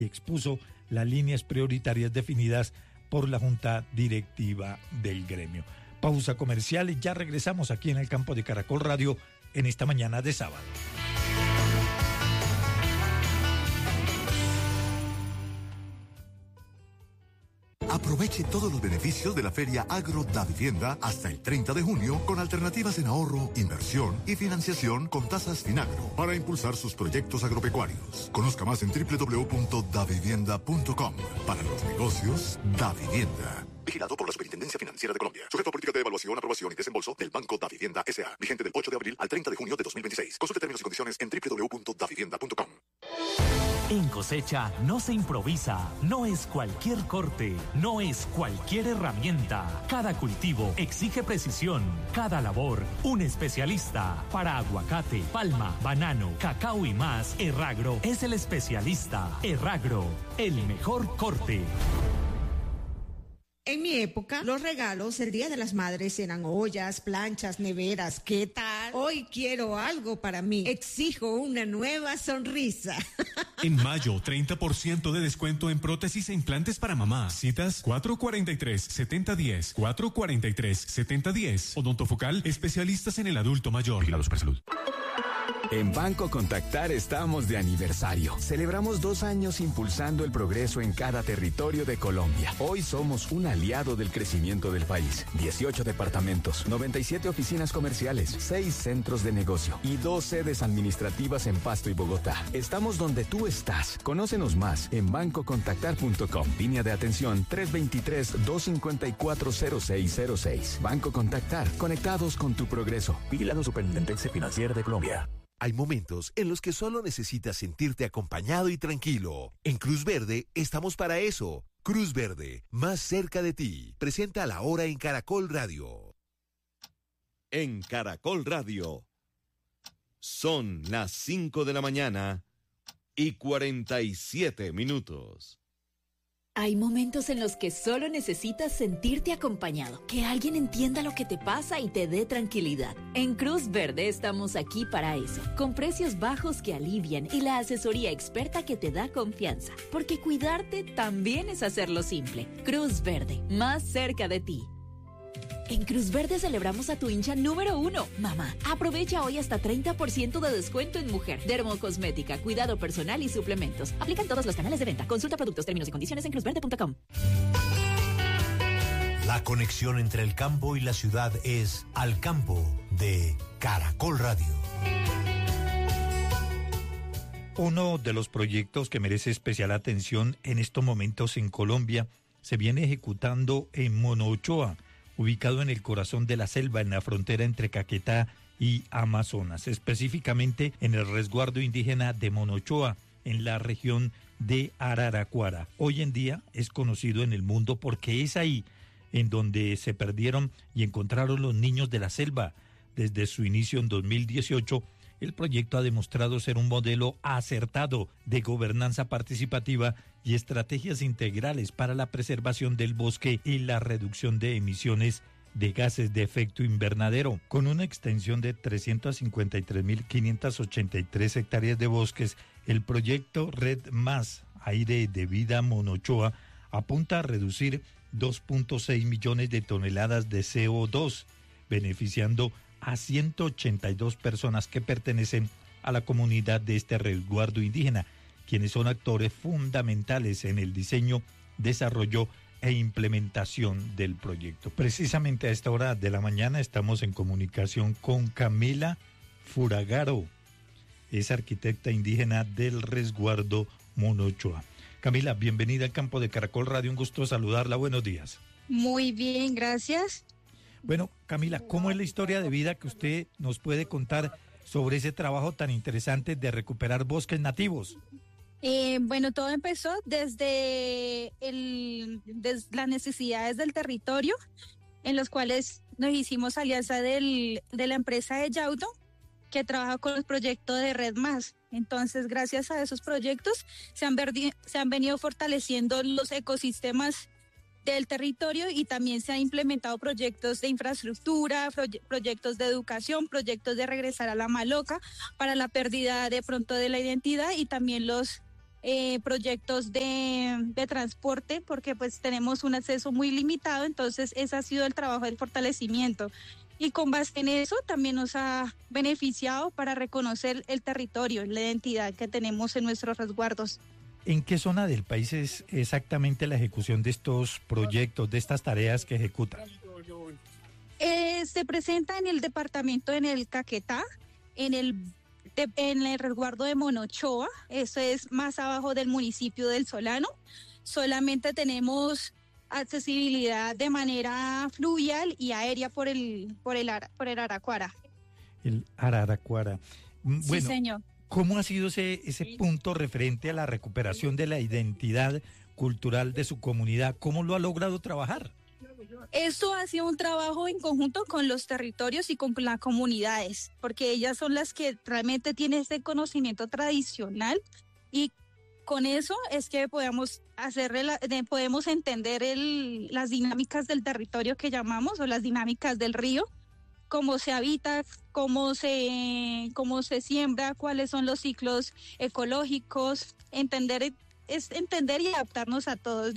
expuso las líneas prioritarias definidas por la Junta Directiva del gremio. Pausa comercial y ya regresamos aquí en el campo de Caracol Radio en esta mañana de sábado. Aproveche todos los beneficios de la Feria Agro Davivienda hasta el 30 de junio con alternativas en ahorro, inversión y financiación con tasas Finagro para impulsar sus proyectos agropecuarios. Conozca más en www.davivienda.com. Para los negocios, Davivienda. Vigilado por la Superintendencia Financiera de Colombia. Sujeto a política de evaluación, aprobación y desembolso del Banco Davivienda S.A. Vigente del 8 de abril al 30 de junio de 2026. Consulte términos y condiciones en www.davivienda.com. En cosecha no se improvisa, no es cualquier corte, no es cualquier herramienta. Cada cultivo exige precisión, cada labor un especialista. Para aguacate, palma, banano, cacao y más, Erragro es el especialista. Erragro, el mejor corte. En mi época, los regalos el Día de las Madres eran ollas, planchas, neveras. ¿Qué tal? Hoy quiero algo para mí. Exijo una nueva sonrisa. En mayo, 30% de descuento en prótesis e implantes para mamá. Citas 443-7010, 443-7010. Odontofocal, especialistas en el adulto mayor. Vigilado Supersalud. En Banco Contactar estamos de aniversario. Celebramos 2 años impulsando el progreso en cada territorio de Colombia. Hoy somos un aliado del crecimiento del país. 18 departamentos, 97 oficinas comerciales, 6 centros de negocio y 2 sedes administrativas en Pasto y Bogotá. Estamos donde tú estás. Conócenos más en bancocontactar.com. Línea de atención 323-254-0606. Banco Contactar. Conectados con tu progreso. Vigilado Superintendencia Financiera de Colombia. Hay momentos en los que solo necesitas sentirte acompañado y tranquilo. En Cruz Verde estamos para eso. Cruz Verde, más cerca de ti. Presenta La Hora en Caracol Radio. En Caracol Radio. Son las 5 de la mañana y 47 minutos. Hay momentos en los que solo necesitas sentirte acompañado, que alguien entienda lo que te pasa y te dé tranquilidad. En Cruz Verde estamos aquí para eso, con precios bajos que alivian y la asesoría experta que te da confianza, porque cuidarte también es hacerlo simple. Cruz Verde, más cerca de ti. En Cruz Verde celebramos a tu hincha número 1, mamá. Aprovecha hoy hasta 30% de descuento en mujer, dermocosmética, cuidado personal y suplementos. Aplican todos los canales de venta. Consulta productos, términos y condiciones en cruzverde.com. La conexión entre el campo y la ciudad es Al Campo de Caracol Radio. Uno de los proyectos que merece especial atención en estos momentos en Colombia se viene ejecutando en Monochoa, ubicado en el corazón de la selva, en la frontera entre Caquetá y Amazonas, específicamente en el resguardo indígena de Monochoa, en la región de Araraquara. Hoy en día es conocido en el mundo porque es ahí en donde se perdieron y encontraron los niños de la selva. Desde su inicio en 2018, el proyecto ha demostrado ser un modelo acertado de gobernanza participativa y estrategias integrales para la preservación del bosque y la reducción de emisiones de gases de efecto invernadero. Con una extensión de 353.583 hectáreas de bosques, el proyecto Red Más Aire de Vida Monochoa apunta a reducir 2.6 millones de toneladas de CO2, beneficiando a 182 personas que pertenecen a la comunidad de este resguardo indígena, quienes son actores fundamentales en el diseño, desarrollo e implementación del proyecto. Precisamente a esta hora de la mañana estamos en comunicación con Camila Furagaro, es arquitecta indígena del resguardo Monochoa. Camila, bienvenida al campo de Caracol Radio, un gusto saludarla, buenos días. Muy bien, gracias. Bueno, Camila, ¿cómo es la historia de vida que usted nos puede contar sobre ese trabajo tan interesante de recuperar bosques nativos? Bueno, todo empezó desde las necesidades del territorio, en los cuales nos hicimos alianza de la empresa de Yauto, que trabaja con el proyecto de Red Más. Entonces, gracias a esos proyectos se han venido fortaleciendo los ecosistemas del territorio y también se han implementado proyectos de infraestructura, proyectos de educación, proyectos de regresar a la maloca para la pérdida de pronto de la identidad y también los proyectos de transporte, porque pues tenemos un acceso muy limitado, entonces ese ha sido el trabajo del fortalecimiento. Y con base en eso también nos ha beneficiado para reconocer el territorio, la identidad que tenemos en nuestros resguardos. ¿En qué zona del país es exactamente la ejecución de estos proyectos, de estas tareas que ejecutan? Se presenta en el departamento, en el Caquetá, en el resguardo de Monochoa, eso es más abajo del municipio del Solano. Solamente tenemos accesibilidad de manera fluvial y aérea por el Araraquara. El Araraquara. Bueno, sí, señor. ¿Cómo ha sido ese punto referente a la recuperación de la identidad cultural de su comunidad? ¿Cómo lo ha logrado trabajar? Esto ha sido un trabajo en conjunto con los territorios y con las comunidades, porque ellas son las que realmente tienen ese conocimiento tradicional, y con eso es que podemos entender las dinámicas del territorio que llamamos, o las dinámicas del río, cómo se habita, cómo se siembra, cuáles son los ciclos ecológicos, entender y adaptarnos a todos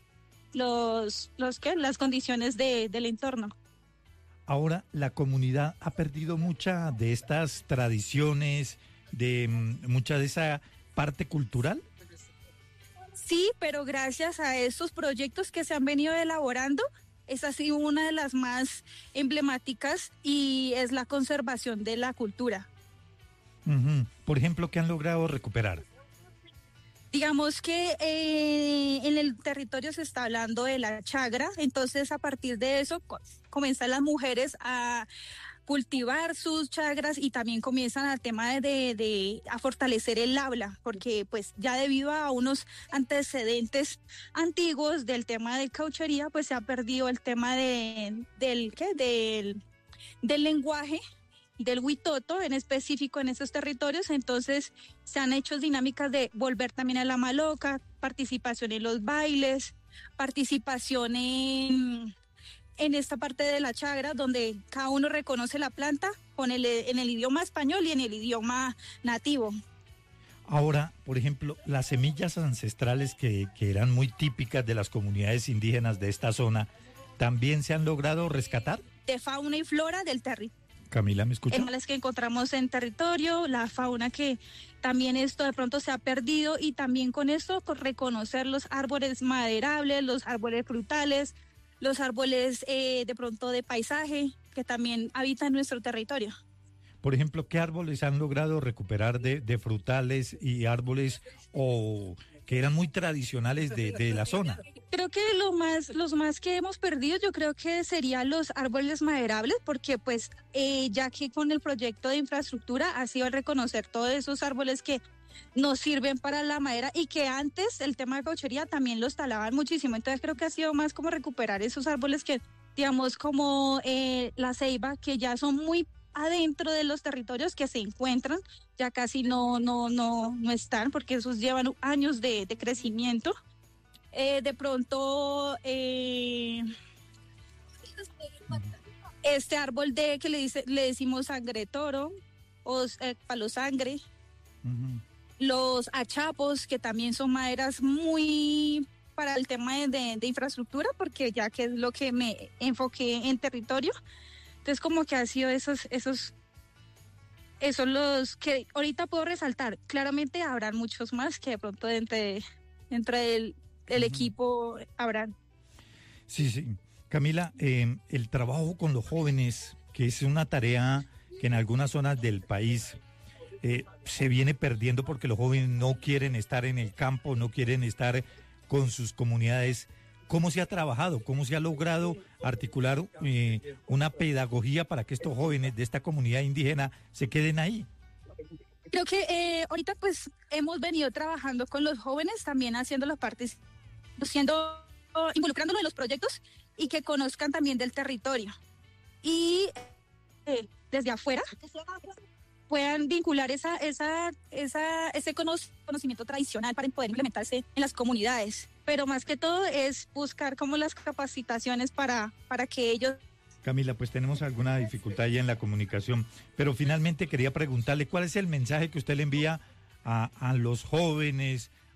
las condiciones del entorno. Ahora, la comunidad ha perdido mucha de estas tradiciones, mucha de esa parte cultural. Sí, pero gracias a estos proyectos que se han venido elaborando, esa ha sido una de las más emblemáticas, y es la conservación de la cultura. Por ejemplo, ¿qué han logrado recuperar? Digamos que en el territorio se está hablando de la chagra, entonces a partir de eso comienzan las mujeres a cultivar sus chagras, y también comienzan al tema a fortalecer el habla, porque pues ya debido a unos antecedentes antiguos del tema de cauchería, pues se ha perdido el tema del lenguaje, del huitoto en específico en esos territorios. Entonces se han hecho dinámicas de volver también a la maloca, participación en los bailes, participación en esta parte de la chagra, donde cada uno reconoce la planta en el idioma español y en el idioma nativo. Ahora, por ejemplo, las semillas ancestrales que eran muy típicas de las comunidades indígenas de esta zona, ¿también se han logrado rescatar? De fauna y flora del territorio. Camila, ¿me escucha? Las que encontramos en territorio, la fauna que también esto de pronto se ha perdido, y también con esto reconocer los árboles maderables, los árboles frutales, los árboles de pronto de paisaje que también habitan nuestro territorio. Por ejemplo, ¿qué árboles han logrado recuperar de frutales y árboles que eran muy tradicionales de la zona? Creo que los más que hemos perdido, yo creo que serían los árboles maderables, porque pues ya que con el proyecto de infraestructura ha sido el reconocer todos esos árboles que nos sirven para la madera, y que antes el tema de cauchería también los talaban muchísimo. Entonces creo que ha sido más como recuperar esos árboles que, digamos, como la ceiba, que ya son muy adentro de los territorios, que se encuentran, ya casi no están, porque esos llevan años de crecimiento. De pronto este árbol que le decimos sangre toro, o palo sangre. Los achapos, que también son maderas muy para el tema de infraestructura, porque ya que es lo que me enfoqué en territorio. Entonces como que ha sido esos los que ahorita puedo resaltar. Claramente habrán muchos más que de pronto dentro del equipo habrán. Sí. Camila, el trabajo con los jóvenes, que es una tarea que en algunas zonas del país se viene perdiendo, porque los jóvenes no quieren estar en el campo, no quieren estar con sus comunidades. ¿Cómo se ha trabajado? ¿Cómo se ha logrado articular una pedagogía para que estos jóvenes de esta comunidad indígena se queden ahí? Creo que ahorita pues hemos venido trabajando con los jóvenes, también haciendo las partes, involucrándolos en los proyectos, y que conozcan también del territorio. Y desde afuera puedan vincular ese conocimiento tradicional para poder implementarse en las comunidades. Pero más que todo es buscar como las capacitaciones para que ellos... Camila, pues tenemos alguna dificultad ya en la comunicación, pero finalmente quería preguntarle cuál es el mensaje que usted le envía a los jóvenes,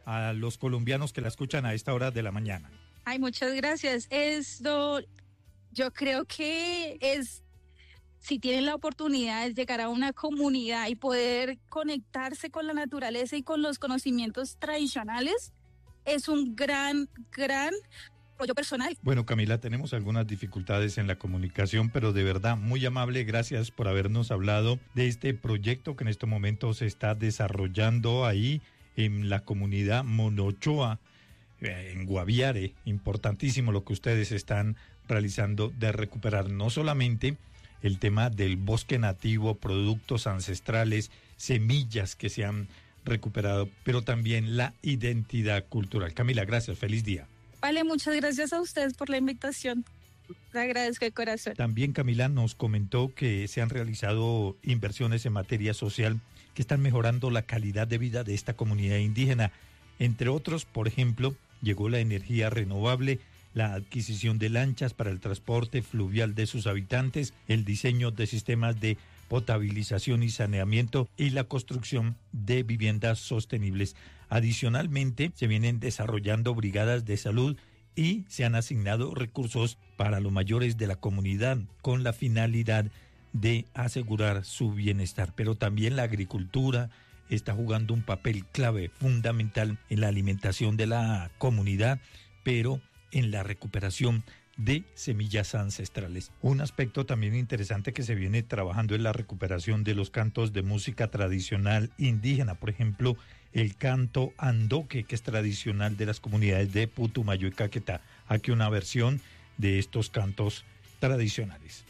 a los colombianos que la escuchan a esta hora de la mañana? Ay, muchas gracias. Esto, yo creo que si tienen la oportunidad de llegar a una comunidad y poder conectarse con la naturaleza y con los conocimientos tradicionales, es un gran apoyo personal. Bueno, Camila, tenemos algunas dificultades en la comunicación, pero de verdad muy amable, gracias por habernos hablado de este proyecto que en este momento se está desarrollando ahí en la comunidad Monochoa, en Guaviare. Importantísimo lo que ustedes están realizando de recuperar no solamente el tema del bosque nativo, productos ancestrales, semillas que se han recuperado, pero también la identidad cultural. Camila, gracias, feliz día. Vale, muchas gracias a ustedes por la invitación. Le agradezco de corazón. También Camila nos comentó que se han realizado inversiones en materia social que están mejorando la calidad de vida de esta comunidad indígena. Entre otros, por ejemplo, llegó la energía renovable, la adquisición de lanchas para el transporte fluvial de sus habitantes, el diseño de sistemas de potabilización y saneamiento y la construcción de viviendas sostenibles. Adicionalmente, se vienen desarrollando brigadas de salud y se han asignado recursos para los mayores de la comunidad con la finalidad de asegurar su bienestar. Pero también la agricultura está jugando un papel clave, fundamental en la alimentación de la comunidad, pero en la recuperación de semillas ancestrales. Un aspecto también interesante que se viene trabajando es la recuperación de los cantos de música tradicional indígena, por ejemplo, el canto andoque, que es tradicional de las comunidades de Putumayo y Caquetá. Aquí una versión de estos cantos tradicionales.